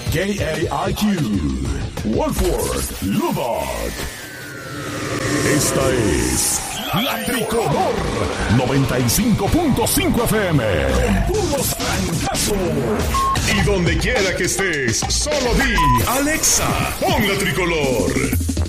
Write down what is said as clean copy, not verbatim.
KAIQ, Wolford, Lubbock. Esta es La Tricolor 95.5 FM. Con puros trancazos. Y donde quiera que estés, solo di Alexa, pon La Tricolor.